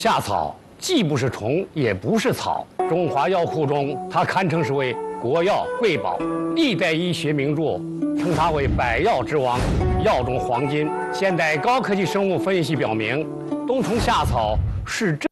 夏草既不是虫，也不是草，中华药库中，它堪称是为国药瑰宝，历代医学名著称它为百药之王，药中黄金。现代高科技生物分析表明，冬虫夏草是真。